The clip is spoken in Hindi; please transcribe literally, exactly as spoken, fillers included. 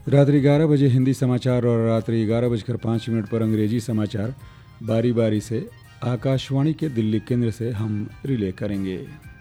रात्रि ग्यारह बजे हिंदी समाचार और रात्रि ग्यारह बजकर पाँच मिनट पर अंग्रेजी समाचार बारी बारी से आकाशवाणी के दिल्ली केंद्र से हम रिले करेंगे।